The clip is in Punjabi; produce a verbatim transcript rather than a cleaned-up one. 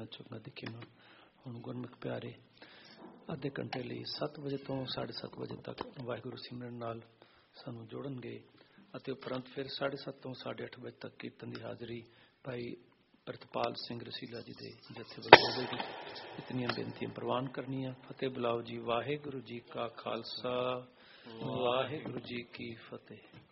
ਦੀਆਂ ਚੁੰਗਾਂ ਦਿਖੀਆਂ। ਹੁਣ ਗੁਰਮੁਖ ਪਿਆਰੇ ਅੱਧੇ ਘੰਟੇ ਲਈ ਸੱਤ ਵਜੇ ਤੋਂ ਸਾਢੇ ਸੱਤ ਵਜੇ ਤੱਕ ਵਾਹਿਗੁਰੂ ਸਿਮਰਨ ਨਾਲ ਸਾਨੂੰ ਜੋੜਨਗੇ ਅਤੇ ਉਪਰੰਤ ਫਿਰ ਸਾਢੇ ਸੱਤ ਤੋਂ ਸਾਢੇ ਅੱਠ ਵਜੇ ਤੱਕ ਕੀਰਤਨ ਦੀ ਹਾਜ਼ਰੀ ਭਾਈ ਪ੍ਰਿਤਪਾਲ ਸਿੰਘ ਰਸੀਲਾ ਜੀ ਦੇ ਜਥੇ ਵੱਲੋਂ ਹੋਵੇਗੀ। ਇਤਨੀਆਂ ਬੇਨਤੀਆਂ ਪ੍ਰਵਾਨ ਕਰਨੀਆਂ। ਫਤਿਹ ਬੁਲਾਓ ਜੀ। ਵਾਹਿਗੁਰੂ ਜੀ ਕਾ ਖਾਲਸਾ, ਵਾਹਿਗੁਰੂ ਜੀ ਕੀ ਫਤਿਹ।